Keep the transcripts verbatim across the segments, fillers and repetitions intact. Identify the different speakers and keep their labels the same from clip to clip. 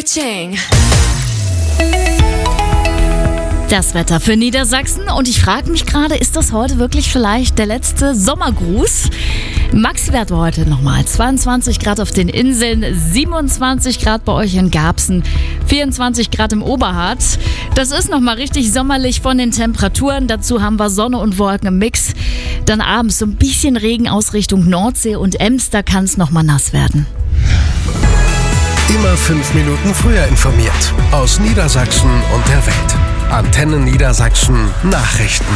Speaker 1: Ka-ching.
Speaker 2: Das Wetter für Niedersachsen und ich frage mich gerade, ist das heute wirklich vielleicht der letzte Sommergruß? Maxi-Wert war heute nochmal zweiundzwanzig Grad auf den Inseln, siebenundzwanzig Grad bei euch in Garbsen, vierundzwanzig Grad im Oberhardt. Das ist nochmal richtig sommerlich von den Temperaturen. Dazu haben wir Sonne und Wolken im Mix. Dann abends so ein bisschen Regen aus Richtung Nordsee und Ems, da kann es nochmal nass werden.
Speaker 3: Immer fünf Minuten früher informiert. Aus Niedersachsen und der Welt. Antenne Niedersachsen Nachrichten.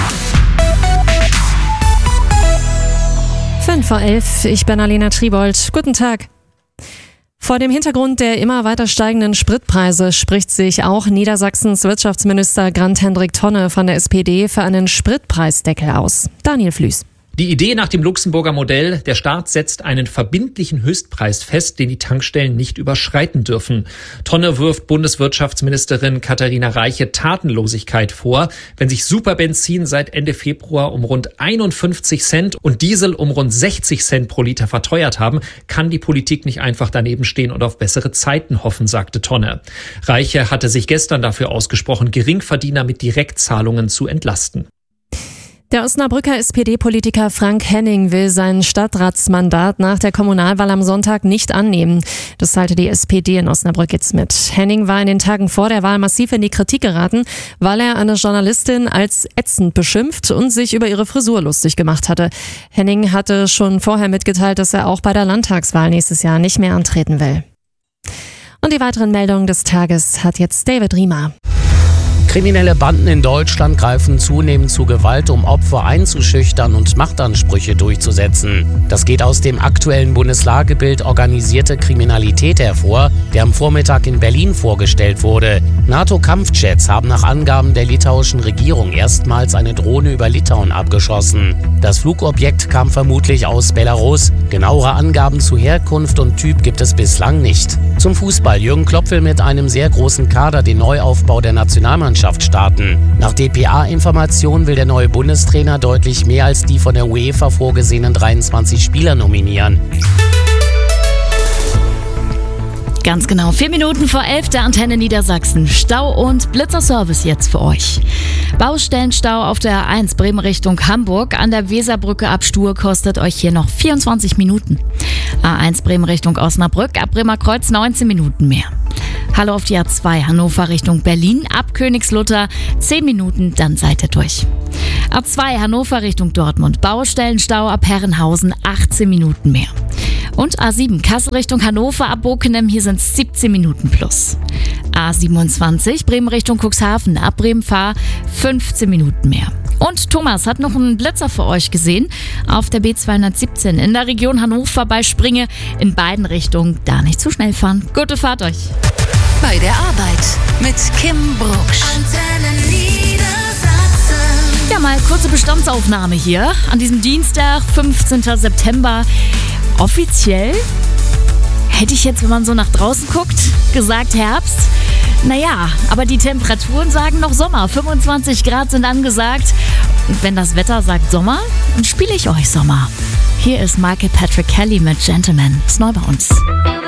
Speaker 4: fünf vor elf, ich bin Alena Triebold. Guten Tag. Vor dem Hintergrund der immer weiter steigenden Spritpreise spricht sich auch Niedersachsens Wirtschaftsminister Grant-Hendrik Tonne von der S P D für einen Spritpreisdeckel aus. Daniel Flüß.
Speaker 5: Die Idee nach dem Luxemburger Modell: der Staat setzt einen verbindlichen Höchstpreis fest, den die Tankstellen nicht überschreiten dürfen. Tonne wirft Bundeswirtschaftsministerin Katharina Reiche Tatenlosigkeit vor. Wenn sich Superbenzin seit Ende Februar um rund einundfünfzig Cent und Diesel um rund sechzig Cent pro Liter verteuert haben, kann die Politik nicht einfach daneben stehen und auf bessere Zeiten hoffen, sagte Tonne. Reiche hatte sich gestern dafür ausgesprochen, Geringverdiener mit Direktzahlungen zu entlasten.
Speaker 4: Der Osnabrücker S P D-Politiker Frank Henning will sein Stadtratsmandat nach der Kommunalwahl am Sonntag nicht annehmen. Das teilte die S P D in Osnabrück jetzt mit. Henning war in den Tagen vor der Wahl massiv in die Kritik geraten, weil er eine Journalistin als ätzend beschimpft und sich über ihre Frisur lustig gemacht hatte. Henning hatte schon vorher mitgeteilt, dass er auch bei der Landtagswahl nächstes Jahr nicht mehr antreten will. Und die weiteren Meldungen des Tages hat jetzt David Riemer.
Speaker 6: Kriminelle Banden in Deutschland greifen zunehmend zu Gewalt, um Opfer einzuschüchtern und Machtansprüche durchzusetzen. Das geht aus dem aktuellen Bundeslagebild Organisierte Kriminalität hervor, der am Vormittag in Berlin vorgestellt wurde. NATO-Kampfjets haben nach Angaben der litauischen Regierung erstmals eine Drohne über Litauen abgeschossen. Das Flugobjekt kam vermutlich aus Belarus. Genauere Angaben zu Herkunft und Typ gibt es bislang nicht. Zum Fußball: Jürgen Klopp will mit einem sehr großen Kader den Neuaufbau der Nationalmannschaft starten. Nach D P A-Informationen will der neue Bundestrainer deutlich mehr als die von der UEFA vorgesehenen dreiundzwanzig Spieler nominieren.
Speaker 2: Ganz genau, vier Minuten vor elf der Antenne Niedersachsen. Stau und Blitzerservice jetzt für euch. Baustellenstau auf der A eins Bremen Richtung Hamburg. An der Weserbrücke ab Stuhr kostet euch hier noch vierundzwanzig Minuten. A eins Bremen Richtung Osnabrück, ab Bremer Kreuz neunzehn Minuten mehr. Hallo auf die A zwei Hannover Richtung Berlin, ab Königslutter zehn Minuten, dann seid ihr durch. A zwei Hannover Richtung Dortmund, Baustellenstau ab Herrenhausen achtzehn Minuten mehr. Und A sieben Kassel Richtung Hannover, ab Bockenem, hier sind es siebzehn Minuten plus. A siebenundzwanzig Bremen Richtung Cuxhaven, ab Bremen-Fahr fünfzehn Minuten mehr. Und Thomas hat noch einen Blitzer für euch gesehen auf der B zweihundertsiebzehn in der Region Hannover bei Springe. In beiden Richtungen da nicht zu schnell fahren. Gute Fahrt euch.
Speaker 1: Bei der Arbeit mit Kim Brucksch. Antenne Niedersachsen.
Speaker 2: Ja, mal kurze Bestandsaufnahme hier an diesem Dienstag, fünfzehnten September. Offiziell hätte ich jetzt, wenn man so nach draußen guckt, gesagt Herbst. Naja, aber die Temperaturen sagen noch Sommer. fünfundzwanzig Grad sind angesagt. Und wenn das Wetter sagt Sommer, dann spiele ich euch Sommer. Hier ist Michael Patrick Kelly mit Gentleman. Ist neu bei uns.